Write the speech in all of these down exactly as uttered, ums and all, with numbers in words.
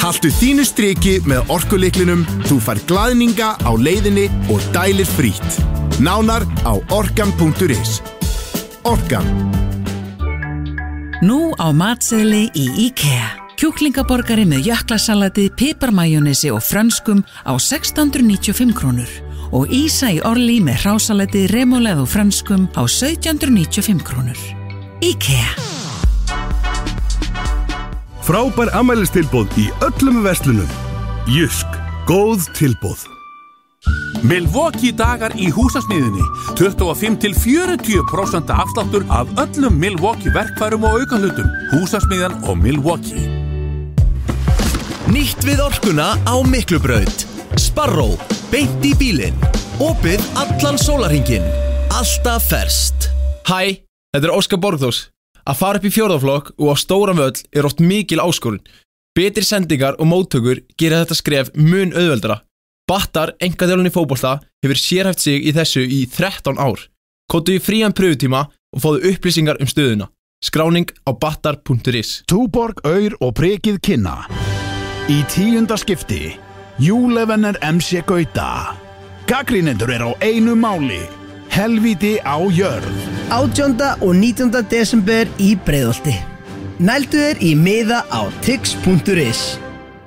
Haltu þínu striki með orkulyklinum, þú fær glaðninga á leiðinni og dælir frítt. Nánar á orkan punktur is. Orkan. Nú á matseðli í IKEA. Kjúklingaborgari með jöklasalati, piparmajónesi og frönskum á sextán hundruð níutíu og fimm krónur. Og ísa í orli með hrásalati, remoulade og frönskum á sautján hundruð níutíu og fimm krónur. IKEA. Frábær afmælistilboð í öllum verslunum. Jysk, góð tilboð. Milwaukee dagar í húsasmiðinni. tuttugu og fimm til fjörutíu prósent afsláttur af öllum Milwaukee verkfærum og aukahlutum. Húsasmiðjan og Milwaukee. Nýtt við orkuna á Miklubraut. Sparrow, beint í bílinn. Opið allan sólarhringinn. Alltaf ferskt. Hæ, þetta er Óskar Borgþórs. Að fara upp í fjórðaflokk og á stóran völl er oft mikil áskorun. Betri sendingar og móttökur gera þetta skref mun auðveldara. Battar, einkaþjálfun í fótbolta, hefur sérhæft sig í þessu í þrettán ár. Kóttu í frían pröfutíma og fáðu upplýsingar um stöðuna. Skráning á battar punktur is. Túborg, Aur og Prikið kynna. Í tíunda skipti, Júlevenner M C Gauta. Gagnrýnendur er á einu máli. Helvíti á jörð. átjánda og nítjánda desember í Breiðholti. Nældu þér í miða á tix punktur is.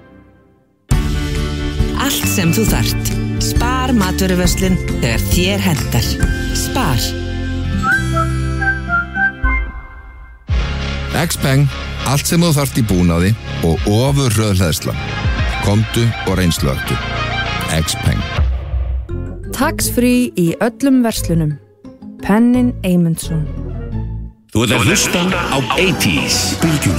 Allt sem þú þarft. Spar matvöruverslun þegar þér hentar. Spar. Xpeng, allt sem þú þarft í búnaði og ofur röðhleðsla. Komdu og reynsluaktu. Xpeng. Tax-free í öllum verslunum. Pennin Eymundsson. Þú ert að hlusta á eighties Bylgjuna.